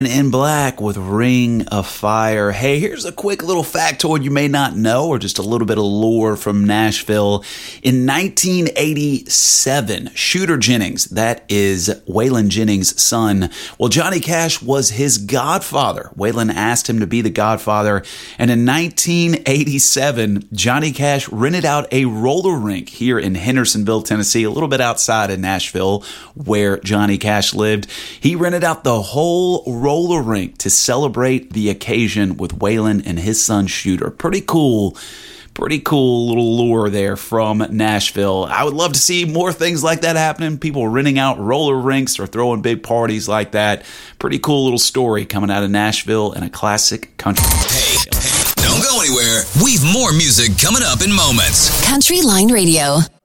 in Black with Ring of Fire. Hey, here's a quick little factoid you may not know, or just a little bit of lore from Nashville. In 1987, Shooter Jennings, that is Waylon Jennings' son, well, Johnny Cash was his godfather. Waylon asked him to be the godfather, and in 1987, Johnny Cash rented out a roller rink here in Hendersonville, Tennessee, a little bit outside of Nashville, where Johnny Cash lived. He rented out the whole roller rink to celebrate the occasion with Waylon and his son Shooter. Pretty cool little lore there from Nashville. I would love to see more things like that happening. People renting out roller rinks or throwing big parties like that. Pretty cool little story coming out of Nashville and a classic country. Hey, don't go anywhere. We've more music coming up in moments. Country Line Radio.